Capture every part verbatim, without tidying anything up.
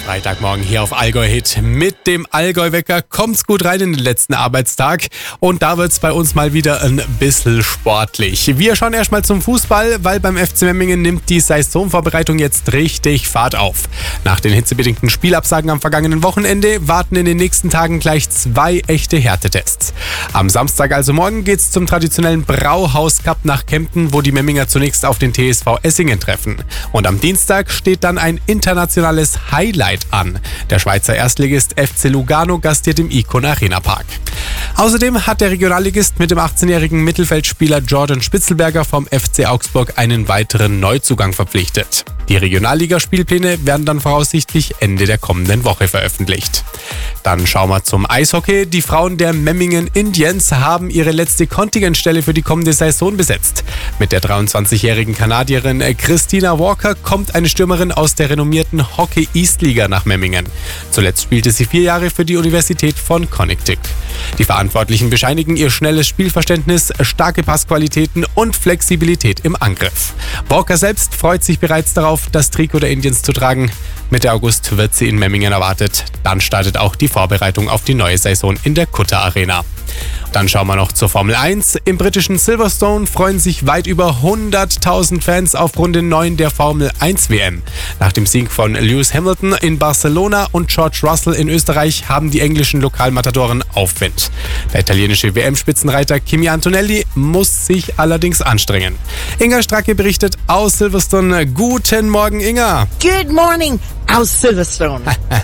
Freitagmorgen hier auf Allgäu Hit. Mit dem Allgäu-Wecker kommt's gut rein in den letzten Arbeitstag. Und da wird's bei uns mal wieder ein bisschen sportlich. Wir schauen erstmal zum Fußball, weil beim F C Memmingen nimmt die Saisonvorbereitung jetzt richtig Fahrt auf. Nach den hitzebedingten Spielabsagen am vergangenen Wochenende warten in den nächsten Tagen gleich zwei echte Härtetests. Am Samstag, also morgen, geht's zum traditionellen Brauhaus-Cup nach Kempten, wo die Memminger zunächst auf den T S V Essingen treffen. Und am Dienstag steht dann ein internationales Highlight an. Der Schweizer Erstligist F C Lugano gastiert im Icon Arena Park. Außerdem hat der Regionalligist mit dem achtzehnjährigen Mittelfeldspieler Jordan Spitzelberger vom F C Augsburg einen weiteren Neuzugang verpflichtet. Die Regionalligaspielpläne werden dann voraussichtlich Ende der kommenden Woche veröffentlicht. Dann schauen wir zum Eishockey. Die Frauen der Memmingen Indians haben ihre letzte Kontingentstelle für die kommende Saison besetzt. Mit der dreiundzwanzigjährigen Kanadierin Christina Walker kommt eine Stürmerin aus der renommierten Hockey East Liga nach Memmingen. Zuletzt spielte sie vier Jahre für die Universität von Connecticut. Die Verantwortlichen bescheinigen ihr schnelles Spielverständnis, starke Passqualitäten und Flexibilität im Angriff. Walker selbst freut sich bereits darauf, das Trikot der Indians zu tragen. Mitte August wird sie in Memmingen erwartet. Dann startet auch die Vorbereitung auf die neue Saison in der Kutter Arena. Dann schauen wir noch zur Formel eins. Im britischen Silverstone freuen sich weit über hunderttausend Fans auf Runde neun der Formel eins W M. Nach dem Sieg von Lewis Hamilton in Barcelona und George Russell in Österreich haben die englischen Lokalmatadoren Aufwind. Der italienische W M-Spitzenreiter Kimi Antonelli muss sich allerdings anstrengen. Inga Stracke berichtet aus Silverstone. Guten Morgen, Inga. Good morning aus Silverstone.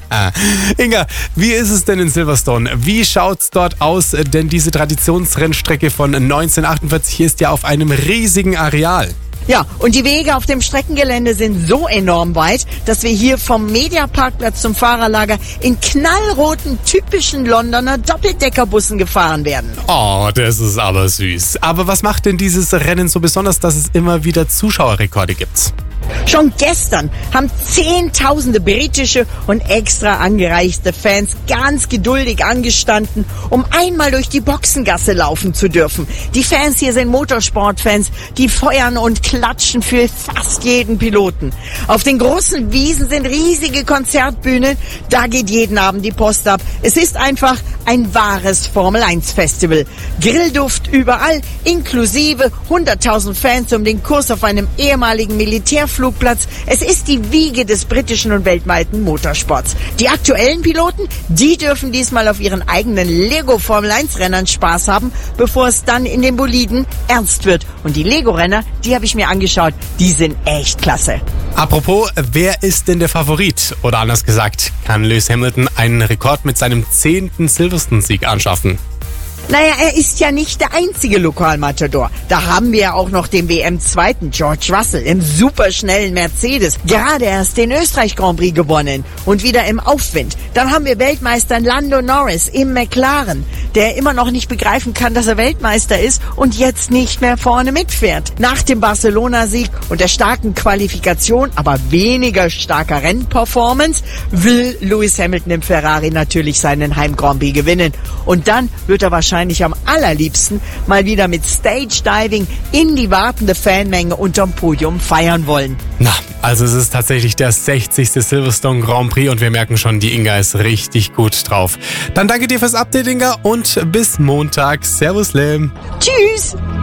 Inga, wie ist es denn in Silverstone? Wie schaut's dort aus? Denn diese Traditionsrennstrecke von neunzehnhundertachtundvierzig ist ja auf einem riesigen Areal. Ja, und die Wege auf dem Streckengelände sind so enorm weit, dass wir hier vom Mediaparkplatz zum Fahrerlager in knallroten, typischen Londoner Doppeldeckerbussen gefahren werden. Oh, das ist aber süß. Aber was macht denn dieses Rennen so besonders, dass es immer wieder Zuschauerrekorde gibt? Schon gestern haben Zehntausende britische und extra angereiste Fans ganz geduldig angestanden, um einmal durch die Boxengasse laufen zu dürfen. Die Fans hier sind Motorsportfans, die feuern und klatschen für fast jeden Piloten. Auf den großen Wiesen sind riesige Konzertbühnen, da geht jeden Abend die Post ab. Es ist einfach ein wahres Formel eins Festival. Grillduft überall, inklusive hunderttausend Fans um den Kurs auf einem ehemaligen Militärflugplatz. Es ist die Wiege des britischen und weltweiten Motorsports. Die aktuellen Piloten, die dürfen diesmal auf ihren eigenen Lego Formel eins Rennern Spaß haben, bevor es dann in den Boliden ernst wird. Und die Lego-Renner, die habe ich mir angeschaut, die sind echt klasse. Apropos, wer ist denn der Favorit? Oder anders gesagt, kann Lewis Hamilton einen Rekord mit seinem zehnten Silverstone-Sieg anschaffen? Naja, er ist ja nicht der einzige Lokalmatador. Da haben wir ja auch noch den W M-Zweiten George Russell im superschnellen Mercedes. Gerade erst den Österreich-Grand Prix gewonnen und wieder im Aufwind. Dann haben wir Weltmeister Lando Norris im McLaren, der immer noch nicht begreifen kann, dass er Weltmeister ist und jetzt nicht mehr vorne mitfährt. Nach dem Barcelona-Sieg und der starken Qualifikation, aber weniger starker Rennperformance, will Lewis Hamilton im Ferrari natürlich seinen Heim-Grand Prix gewinnen. Und dann wird er wahrscheinlich am allerliebsten mal wieder mit Stage-Diving in die wartende Fanmenge unterm Podium feiern wollen. Na, also es ist tatsächlich der sechzigste Silverstone Grand Prix und wir merken schon, die Inga ist richtig gut drauf. Dann danke dir fürs Update, Inga, und bis Montag. Servus, Lem. Tschüss.